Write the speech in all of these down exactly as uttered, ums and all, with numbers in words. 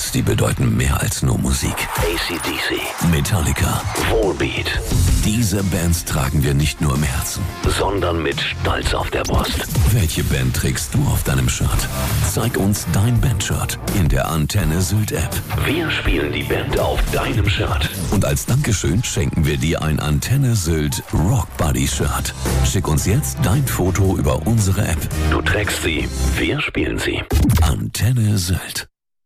Bands, die bedeuten mehr als nur Musik. A C D C, Metallica, Volbeat. Diese Bands tragen wir nicht nur im Herzen, sondern mit Stolz auf der Brust. Welche Band trägst du auf deinem Shirt? Zeig uns dein Bandshirt in der Antenne Sylt App. Wir spielen die Band auf deinem Shirt. Und als Dankeschön schenken wir dir ein Antenne Sylt Rock Buddy Shirt. Schick uns jetzt dein Foto über unsere App. Du trägst sie, wir spielen sie. Antenne Sylt.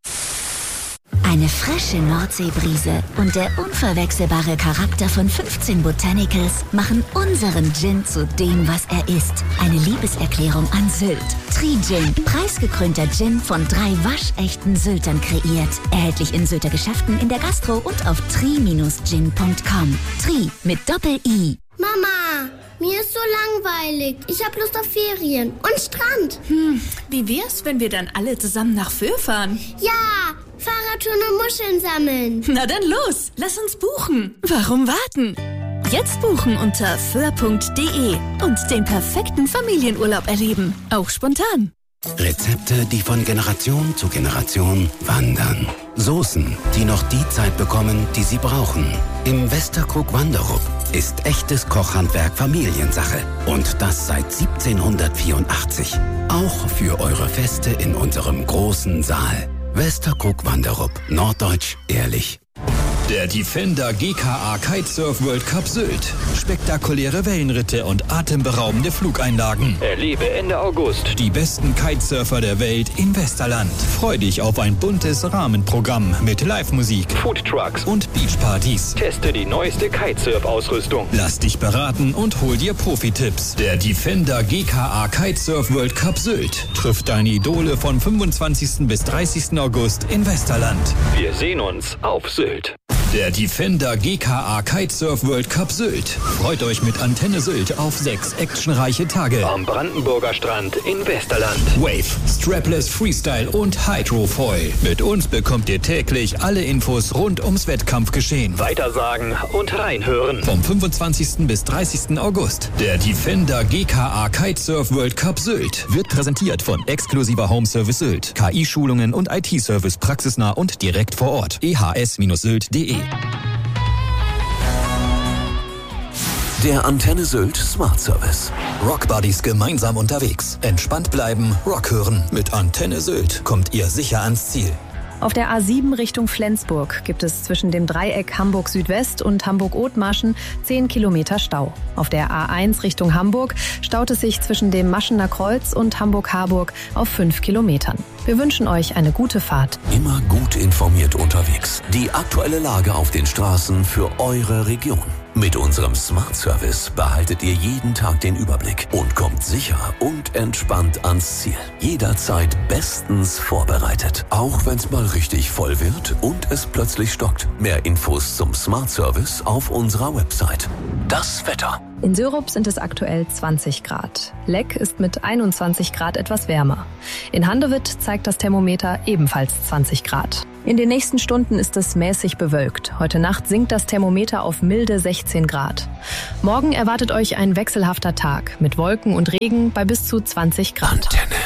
Eine frische Nordseebrise und der unverwechselbare Charakter von fünfzehn Botanicals machen unseren Gin zu dem, was er ist. Eine Liebeserklärung an Sylt. Tri-Gin, preisgekrönter Gin von drei waschechten Syltern kreiert. Erhältlich in Sylter Geschäften, in der Gastro und auf tri Bindestrich gin punkt com. Tri mit Doppel-I. Mama, mir ist so langweilig. Ich hab Lust auf Ferien und Strand. Hm, wie wär's, wenn wir dann alle zusammen nach Föhr fahren? Ja, Fahrradtouren und Muscheln sammeln. Na dann los, lass uns buchen. Warum warten? Jetzt buchen unter föhr punkt de und den perfekten Familienurlaub erleben. Auch spontan. Rezepte, die von Generation zu Generation wandern. Soßen, die noch die Zeit bekommen, die sie brauchen. Im Westerkrug Wanderup ist echtes Kochhandwerk Familiensache. Und das seit siebzehnhundertvierundachtzig. Auch für eure Feste in unserem großen Saal. Westerkrug Wanderup. Norddeutsch ehrlich. Der Defender G K A Kitesurf World Cup Sylt. Spektakuläre Wellenritte und atemberaubende Flugeinlagen. Erlebe Ende August die besten Kitesurfer der Welt im Westerland. Freu dich auf ein buntes Rahmenprogramm mit Live-Musik, Foodtrucks und Beachpartys. Teste die neueste Kitesurf-Ausrüstung. Lass dich beraten und hol dir Profi-Tipps. Der Defender G K A Kitesurf World Cup Sylt trifft deine Idole von fünfundzwanzigsten bis dreißigsten August in Westerland. Wir sehen uns auf Sylt. Der Defender G K A Kitesurf World Cup Sylt freut euch mit Antenne Sylt auf sechs actionreiche Tage. Am Brandenburger Strand in Westerland. Wave, Strapless Freestyle und Hydrofoil. Mit uns bekommt ihr täglich alle Infos rund ums Wettkampfgeschehen. Weitersagen und reinhören. Vom fünfundzwanzigsten bis dreißigsten August. Der Defender G K A Kitesurf World Cup Sylt wird präsentiert von exklusiver Home Service Sylt. K I-Schulungen und I T-Service praxisnah und direkt vor Ort. e h s sylt punkt de. Der Antenne Sylt Smart Service. Rock Buddies gemeinsam unterwegs. Entspannt bleiben, Rock hören. Mit Antenne Sylt kommt ihr sicher ans Ziel. Auf der A sieben Richtung Flensburg gibt es zwischen dem Dreieck Hamburg Südwest und Hamburg-Othmarschen zehn Kilometer Stau. Auf der A eins Richtung Hamburg staut es sich zwischen dem Maschener Kreuz und Hamburg-Harburg auf fünf Kilometern. Wir wünschen euch eine gute Fahrt. Immer gut informiert unterwegs. Die aktuelle Lage auf den Straßen für eure Region. Mit unserem Smart Service behaltet ihr jeden Tag den Überblick und kommt sicher und entspannt ans Ziel. Jederzeit bestens vorbereitet. Auch wenn es mal richtig voll wird und es plötzlich stockt. Mehr Infos zum Smart Service auf unserer Website. Das Wetter. In Syrup sind es aktuell zwanzig Grad. Leck ist mit einundzwanzig Grad etwas wärmer. In Handewitt zeigt das Thermometer ebenfalls zwanzig Grad. In den nächsten Stunden ist es mäßig bewölkt. Heute Nacht sinkt das Thermometer auf milde sechzehn Grad. Morgen erwartet euch ein wechselhafter Tag mit Wolken und Regen bei bis zu zwanzig Grad. Antenne.